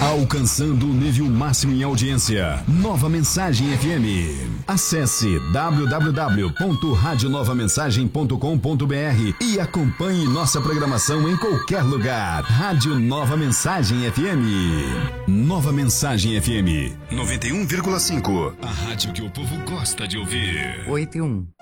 Alcançando o nível máximo em audiência. Nova Mensagem FM. Acesse www.radionovamensagem.com.br e acompanhe nossa programação em qualquer lugar. Rádio Nova Mensagem FM. Nova Mensagem FM 91,5. A rádio que o povo gosta de ouvir. 8 e 1.